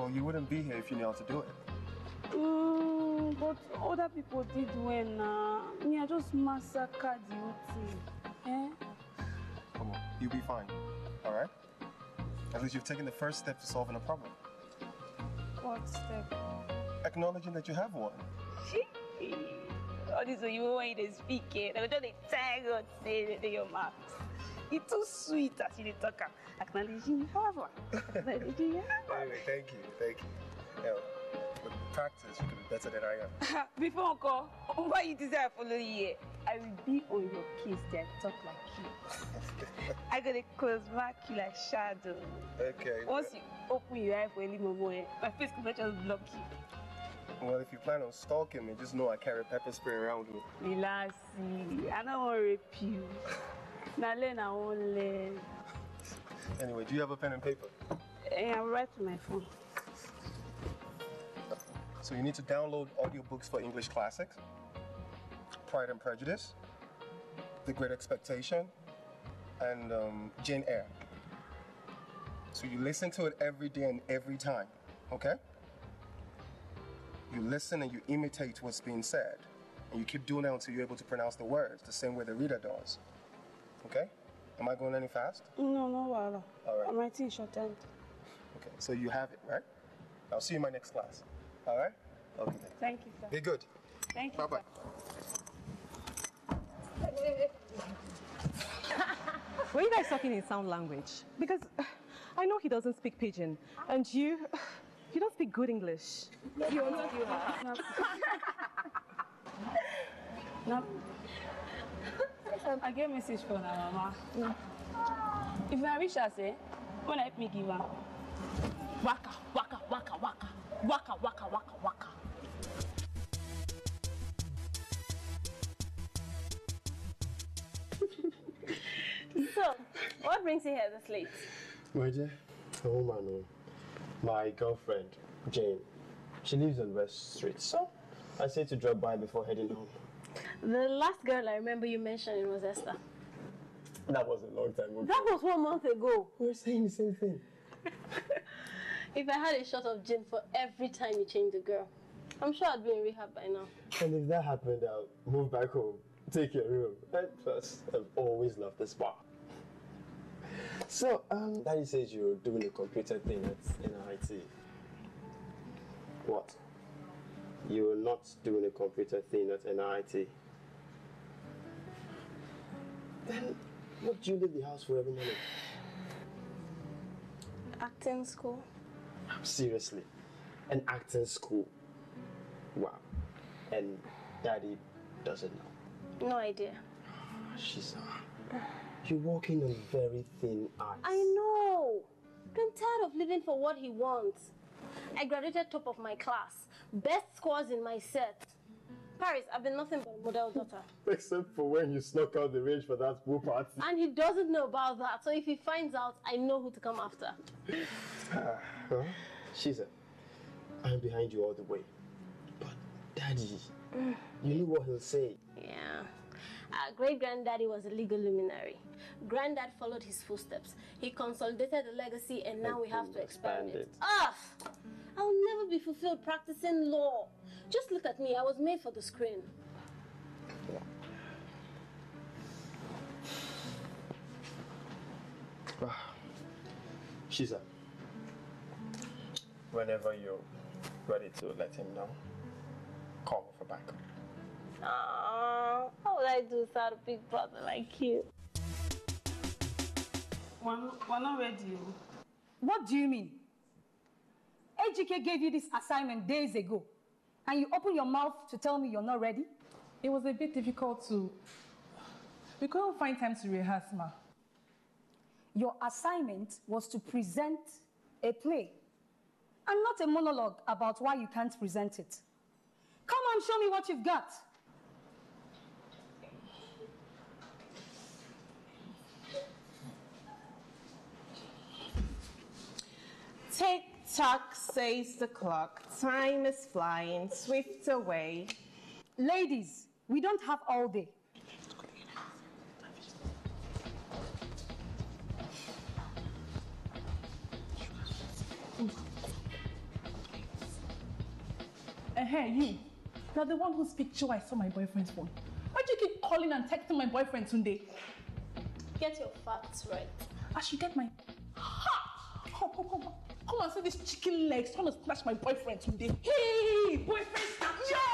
Well, you wouldn't be here if you knew how to do it. But other people did well now. Me, I just massacred the whole thing. Eh? Come on, you'll be fine. All right? At least you've taken the first step to solving a problem. What step? Acknowledging that you have one. All this you want to speak it. I'm just tired of saying your mouth. It's too sweet as you talk. Acknowledging you have one. Acknowledging you have one. Anyway, thank you. Yeah, with practice, you can be better than I am. Before Uncle, why you desire follow you? I will be on your case then talk like you. I gotta close mark you like shadow. Okay. Once you open your eye for any moment, my face could just block you. Well, if you plan on stalking me, just know I carry pepper spray around with me. Relax, I don't want to rape you. Now learn, I won't learn. Anyway, do you have a pen and paper? I'll write to my phone. So you need to download audiobooks for English classics, Pride and Prejudice, The Great Expectation, and Jane Eyre. So you listen to it every day and every time, okay? You listen and you imitate what's being said. And you keep doing that until you're able to pronounce the words the same way the reader does. Okay? Am I going any fast? No, Wala. All right. I'm writing shorthand. Okay, so you have it, right? I'll see you in my next class. All right? Okay. Then. Thank you, sir. Be good. Thank you. Bye-bye. Were you guys talking in sound language? Because I know he doesn't speak Pidgin, and you don't speak good English. You want to do her? No. I get message from her mama. No. If I wish her, say, when I me give her. Waka, waka, waka, waka. Waka, waka, waka, waka. So, what brings you here this late? My dear, a woman, my girlfriend, Jane. She lives on West Street, so I said to drop by before heading home. The last girl I remember you mentioning was Esther. That was a long time ago. That was 1 month ago. We were saying the same thing. If I had a shot of gin for every time you changed a girl, I'm sure I'd be in rehab by now. And if that happened, I'll move back home, take your room. And plus, I've always loved the spa. So, Daddy says you're doing a computer thing at NIT. What? You're not doing a computer thing at NIT. Then, what do you leave the house for every morning? Acting school. Seriously, an acting school. Wow. And Daddy doesn't know. No idea. You're walking on very thin ice. I know. I'm tired of living for what he wants. I graduated top of my class. Best scores in my set. Paris, I've been nothing but a model daughter. Except for when you snuck out the range for that pool party. And he doesn't know about that. So if he finds out, I know who to come after. Shiza, I'm behind you all the way. But Daddy, you know what he'll say. Yeah. Great-granddaddy was a legal luminary. Granddad followed his footsteps. He consolidated the legacy and now we have to expand it. I'll never be fulfilled practicing law. Just look at me. I was made for the screen. Shiza, whenever you're ready to let him know, call me for backup. How would I do without a big brother like you? We're not ready. What do you mean? AGK gave you this assignment days ago, and you open your mouth to tell me you're not ready? It was a bit difficult to... We couldn't find time to rehearse, ma. Your assignment was to present a play, and not a monologue about why you can't present it. Come on, show me what you've got. Tick-tock, says the clock. Time is flying swift away. Ladies, we don't have all day. Hey, you. You're the one whose picture I saw my boyfriend's phone. Why do you keep calling and texting my boyfriend Tunde? Get your facts right. I should get my... Ha! Come and see these chicken legs trying to snatch my boyfriend Tunde. Hey, boyfriend snatcher!